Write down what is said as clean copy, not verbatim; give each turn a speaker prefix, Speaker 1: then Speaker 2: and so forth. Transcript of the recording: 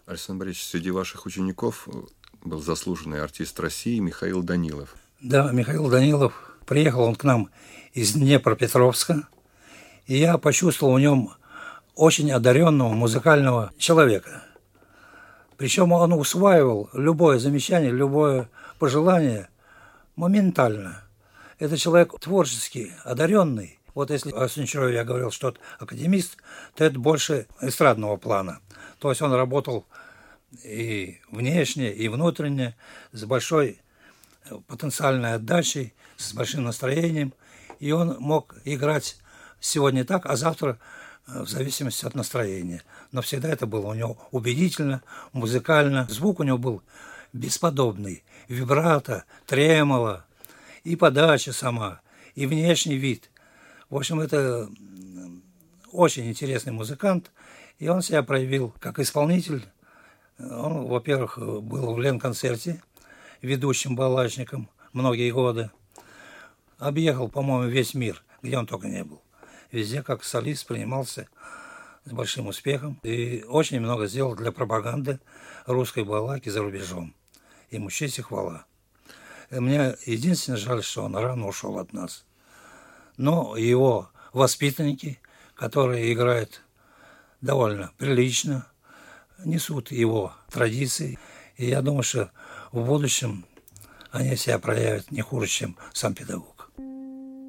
Speaker 1: Александр Борисович, среди ваших учеников был заслуженный артист России Михаил Данилов.
Speaker 2: Да, Михаил Данилов. Приехал он к нам из Днепропетровска, и я почувствовал в нем очень одаренного музыкального человека. Причем он усваивал любое замечание, любое пожелание моментально. Это человек творчески одаренный. Вот если о Сенчарове я говорил, что это академист, то это больше эстрадного плана. То есть он работал и внешне, и внутренне, с большой потенциальной отдачей, с большим настроением. И он мог играть сегодня так, а завтра в зависимости от настроения. Но всегда это было у него убедительно, музыкально. Звук у него был бесподобный. Вибрато, тремоло, и подача сама, и внешний вид. В общем, это очень интересный музыкант, и он себя проявил как исполнитель. Он, во-первых, был в Ленконцерте, ведущим балалайчником многие годы. Объехал, по-моему, весь мир, где он только не был. Везде как солист принимался с большим успехом и очень много сделал для пропаганды русской балалайки за рубежом. Ему честь и хвала. Мне единственное жаль, что он рано ушел от нас. Но его воспитанники, которые играют довольно прилично, несут его традиции. И я думаю, что в будущем они себя проявят не хуже, чем сам педагог.